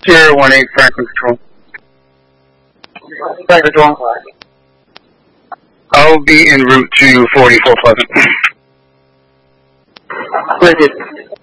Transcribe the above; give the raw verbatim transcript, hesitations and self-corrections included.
zero one eight Franklin Control. Franklin Control. I'll be en route to forty-four Pleasant. Wicked.